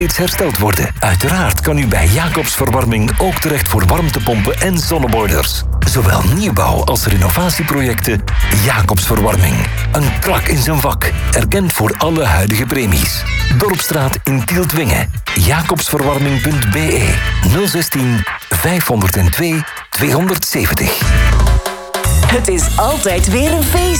steeds hersteld worden. Uiteraard kan u bij Jacobs Verwarming ook terecht voor warmtepompen en zonneboilers. Zowel nieuwbouw als renovatieprojecten. Jacobs Verwarming. Een krak in zijn vak. Erkend voor alle huidige premies. Dorpstraat in Tieltwingen. Jacobsverwarming.be 016 502 270. Het is altijd weer een feest